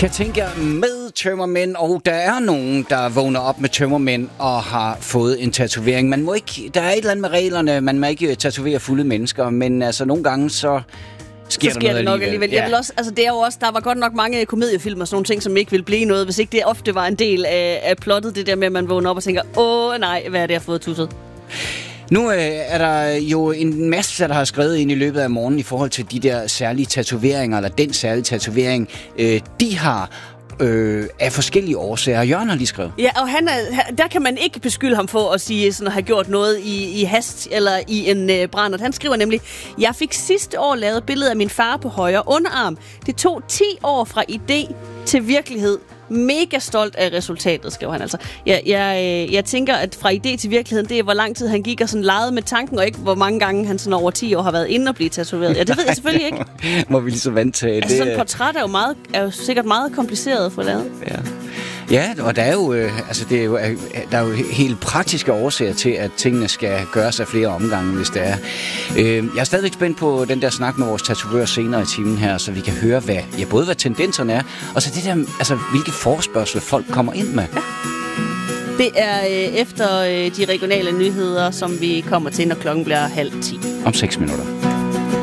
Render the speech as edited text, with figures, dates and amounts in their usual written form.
Jeg tænker med tømmermænd, og der er nogen, der vågner op med tømmermænd og har fået en tatovering. Man må ikke, der er et eller andet med reglerne, man må ikke tatovere fulde mennesker, men altså nogle gange så sker der noget nok alligevel. Ja. Jeg vil også, altså det er jo også, der var godt nok mange komediefilm og sådan nogle ting, som ikke ville blive noget, hvis ikke det ofte var en del af plottet, det der med, at man vågner op og tænker, nej, hvad er det, jeg har fået tusset? Nu er der jo en masse, der har skrevet ind i løbet af morgenen i forhold til de der særlige tatoveringer, eller den særlige tatovering, de har af forskellige årsager. Jørgen har lige skrevet. Ja, og der kan man ikke beskylde ham for at sige sådan at have gjort noget i hast eller i en brand. Han skriver nemlig, jeg fik sidste år lavet billede af min far på højre underarm. Det tog 10 år fra idé til virkelighed. Mega stolt af resultatet, skriver han altså. Jeg tænker, at fra idé til virkeligheden, det er, hvor lang tid han gik og sådan legede med tanken, og ikke hvor mange gange han sådan over 10 år har været inde og blive tatoveret. Ja, det ved jeg selvfølgelig ikke. Må vi lige så vandtage altså, sådan et portræt er jo sikkert meget kompliceret at få lavet. Ja, og der er jo, der er jo helt praktiske årsager til, at tingene skal gøres af flere omgange, hvis det er. Jeg er stadigvæk spændt på den der snak med vores tatovør senere i timen her, så vi kan høre, både hvad tendenserne er, og så det der, altså, hvilke forespørgsel folk kommer ind med. Ja. Det er efter de regionale nyheder, som vi kommer til, når klokken bliver 9:30. Om 6 minutter.